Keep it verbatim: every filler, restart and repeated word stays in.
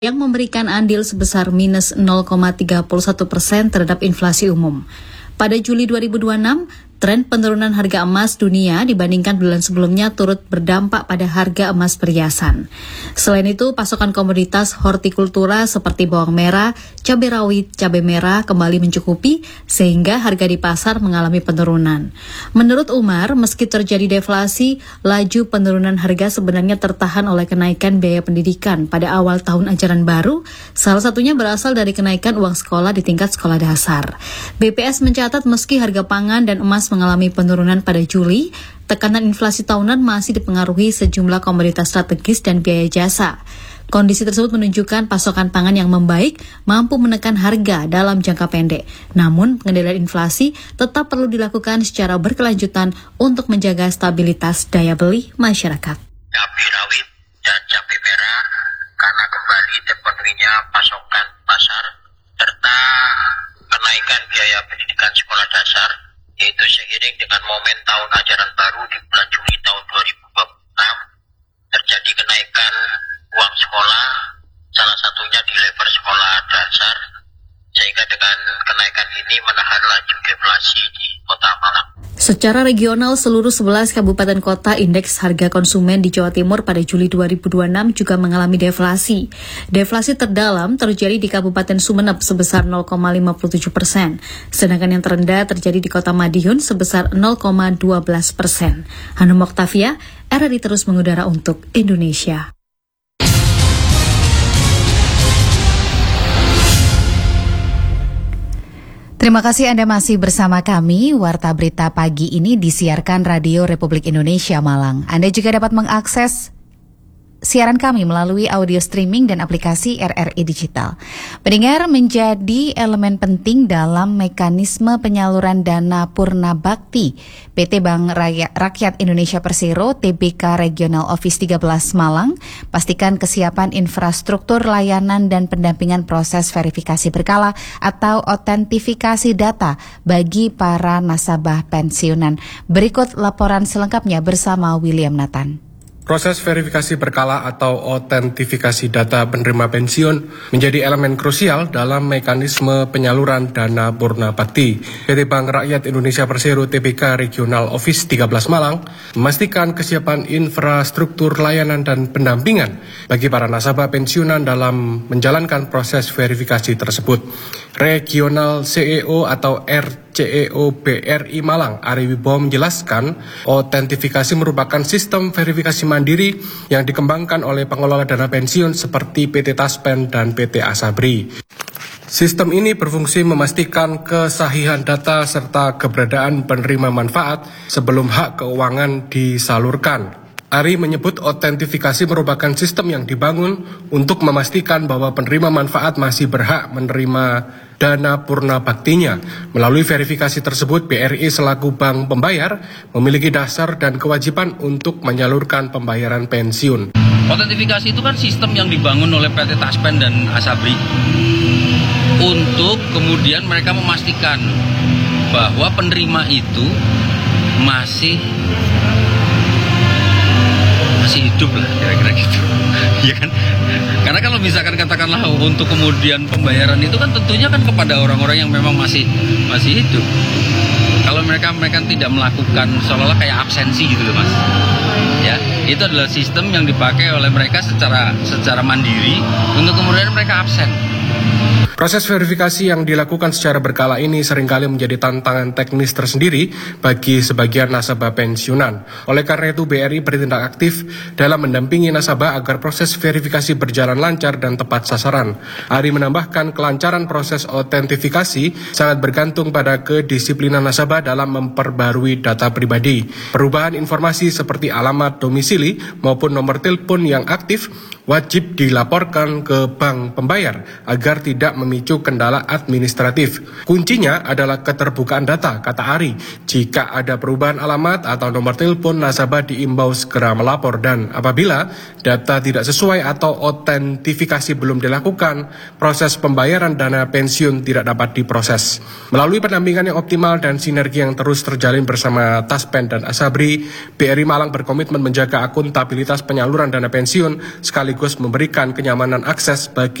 yang memberikan andil sebesar minus nol koma tiga satu persen terhadap inflasi umum. Pada Juli dua ribu dua puluh enam, tren penurunan harga emas dunia dibandingkan bulan sebelumnya turut berdampak pada harga emas perhiasan. Selain itu, pasokan komoditas hortikultura seperti bawang merah, cabai rawit, cabai merah kembali mencukupi sehingga harga di pasar mengalami penurunan. Menurut Umar, meski terjadi deflasi, laju penurunan harga sebenarnya tertahan oleh kenaikan biaya pendidikan pada awal tahun ajaran baru, salah satunya berasal dari kenaikan uang sekolah di tingkat sekolah dasar. B P S mencatat meski harga pangan dan emas mengalami penurunan pada Juli, tekanan inflasi tahunan masih dipengaruhi sejumlah komoditas strategis dan biaya jasa. Kondisi tersebut menunjukkan pasokan pangan yang membaik mampu menekan harga dalam jangka pendek. Namun, pengendalian inflasi tetap perlu dilakukan secara berkelanjutan untuk menjaga stabilitas daya beli masyarakat. Cabai rawit dan cabai merah karena kembali terpenuhinya pasokan pasar serta kenaikan biaya pendidikan sekolah dasar, yaitu seiring dengan momen tahun ajaran baru di bulan Juli tahun dua ribu dua puluh enam terjadi kenaikan uang sekolah, salah satunya di level sekolah dasar, sehingga dengan kenaikan ini menahan laju deflasi di Kota Malang. Secara regional, seluruh sebelas kabupaten kota indeks harga konsumen di Jawa Timur pada Juli dua ribu dua puluh enam juga mengalami deflasi. Deflasi terdalam terjadi di Kabupaten Sumeneb sebesar nol koma lima tujuh persen, sedangkan yang terendah terjadi di Kota Madiun sebesar nol koma satu dua persen. Hanum Oktavia, R R I terus mengudara untuk Indonesia. Terima kasih Anda masih bersama kami. Warta Berita Pagi ini disiarkan Radio Republik Indonesia Malang. Anda juga dapat mengakses siaran kami melalui audio streaming dan aplikasi R R I Digital. Pendengar menjadi elemen penting dalam mekanisme penyaluran dana Purna Bakti. P T Bank Rakyat Indonesia Persero T B K Regional Office tiga belas Malang pastikan kesiapan infrastruktur layanan dan pendampingan proses verifikasi berkala atau otentifikasi data bagi para nasabah pensiunan. Berikut laporan selengkapnya bersama William Nathan. Proses verifikasi berkala atau otentifikasi data penerima pensiun menjadi elemen krusial dalam mekanisme penyaluran dana Purna Bakti. P T Bank Rakyat Indonesia Persero T B K Regional Office tiga belas Malang memastikan kesiapan infrastruktur layanan dan pendampingan bagi para nasabah pensiunan dalam menjalankan proses verifikasi tersebut. Regional C E O atau R C E O B R I Malang, Ari Wibowo menjelaskan, otentifikasi merupakan sistem verifikasi mandiri yang dikembangkan oleh pengelola dana pensiun seperti P T Taspen dan P T Asabri. Sistem ini berfungsi memastikan kesahihan data serta keberadaan penerima manfaat sebelum hak keuangan disalurkan. Ari menyebut otentifikasi merupakan sistem yang dibangun untuk memastikan bahwa penerima manfaat masih berhak menerima dana Purna Baktinya. Melalui verifikasi tersebut, B R I selaku bank pembayar memiliki dasar dan kewajiban untuk menyalurkan pembayaran pensiun. Otentifikasi itu kan sistem yang dibangun oleh P T Taspen dan Asabri untuk kemudian mereka memastikan bahwa penerima itu masih masih hidup lah, kira-kira gitu. Ya kan? Karena kalau misalkan katakanlah untuk kemudian pembayaran itu kan tentunya kan kepada orang-orang yang memang masih masih hidup. Kalau mereka mereka tidak melakukan seolah-olah kayak absensi gitu loh, Mas. Ya, itu adalah sistem yang dipakai oleh mereka secara secara mandiri untuk kemudian mereka absen. Proses verifikasi yang dilakukan secara berkala ini seringkali menjadi tantangan teknis tersendiri bagi sebagian nasabah pensiunan. Oleh karena itu, B R I bertindak aktif dalam mendampingi nasabah agar proses verifikasi berjalan lancar dan tepat sasaran. Ari menambahkan kelancaran proses otentifikasi sangat bergantung pada kedisiplinan nasabah dalam memperbarui data pribadi. Perubahan informasi seperti alamat domisili maupun nomor telepon yang aktif wajib dilaporkan ke bank pembayar agar tidak memicu kendala administratif. Kuncinya adalah keterbukaan data, kata Ari. Jika ada perubahan alamat atau nomor telepon, nasabah diimbau segera melapor, dan apabila data tidak sesuai atau otentifikasi belum dilakukan, proses pembayaran dana pensiun tidak dapat diproses. Melalui pendampingan yang optimal dan sinergi yang terus terjalin bersama Taspen dan Asabri, B R I Malang berkomitmen menjaga akuntabilitas penyaluran dana pensiun sekaligus memberikan kenyamanan akses bagi